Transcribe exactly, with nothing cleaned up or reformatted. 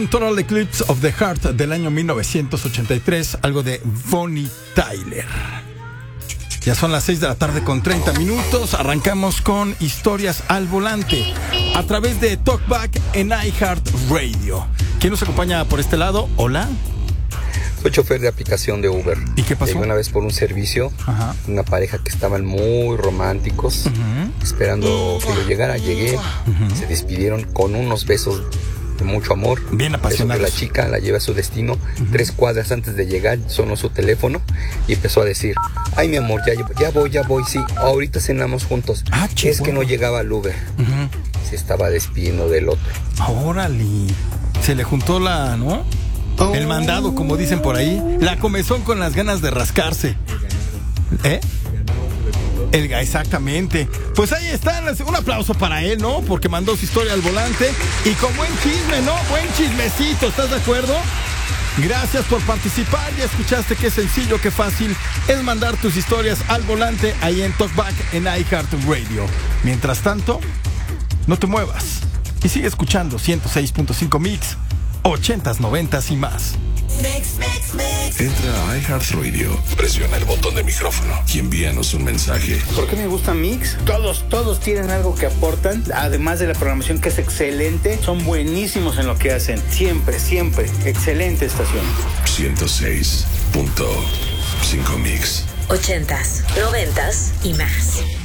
Total Eclipse of the Heart del año mil novecientos ochenta y tres, algo de Bonnie Tyler. Ya son las seis de la tarde con treinta minutos. Arrancamos con Historias al Volante a través de Talkback en iHeartRadio. ¿Quién nos acompaña por este lado? Hola. Soy chofer de aplicación de Uber. ¿Y qué pasó? Llegué una vez por un servicio. Ajá. Una pareja que estaban muy románticos, uh-huh. esperando que yo llegara. Llegué, uh-huh. se despidieron con unos besos de mucho amor. Bien apasionados. La chica la lleva a su destino. Uh-huh. Tres cuadras antes de llegar sonó su teléfono y empezó a decir: ay, mi amor, ya, ya voy, ya voy, sí, ahorita cenamos juntos. Ah, es bueno. Que no llegaba al Uber. Uh-huh. Se estaba despidiendo del otro. Órale. Se le juntó la, ¿no? Oh. El mandado, como dicen por ahí. La comezón con las ganas de rascarse. ¿Eh? El, exactamente. Pues ahí están. Un aplauso para él, ¿no? Porque mandó su historia al volante. Y con buen chisme, ¿no? Buen chismecito, ¿estás de acuerdo? Gracias por participar. Ya escuchaste qué sencillo, qué fácil es mandar tus historias al volante ahí en Talkback en iHeartRadio. Mientras tanto, no te muevas y sigue escuchando ciento seis punto cinco Mix, ochentas, noventas y más. Mix, mix, mix. Entra a iHeartRadio, presiona el botón de micrófono y envíanos un mensaje. ¿Por qué me gusta Mix? Todos, todos tienen algo que aportan, además de la programación que es excelente. Son buenísimos en lo que hacen. Siempre, siempre. Excelente estación. ciento seis punto cinco Mix. Ochentas, noventas y más.